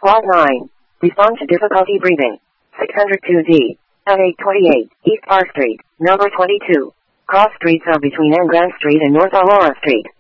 Quad 9. Respond to difficulty breathing. 602D. At 828 East Park Street, number 22. Cross streets are between N. Grant Street and North Aurora Street.